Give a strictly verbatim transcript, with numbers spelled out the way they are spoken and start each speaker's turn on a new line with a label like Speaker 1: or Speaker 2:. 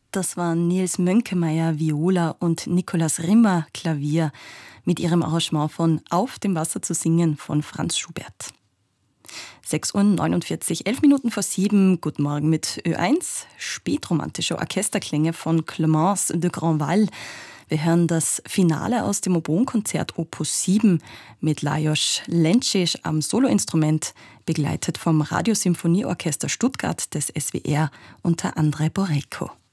Speaker 1: Das waren Nils Mönkemeyer, Viola und Nikolaus Rimmer, Klavier, mit ihrem Arrangement von Auf dem Wasser zu singen von Franz Schubert. sechs Uhr neunundvierzig, elf Minuten vor sieben, guten Morgen mit Ö eins, spätromantische Orchesterklänge von Clémence de Grandval. Wir hören das Finale aus dem Oboenkonzert Opus sieben mit Lajos Lenčić am Soloinstrument, begleitet vom Radiosymphonieorchester Stuttgart des S W R unter Andrei Boreiko.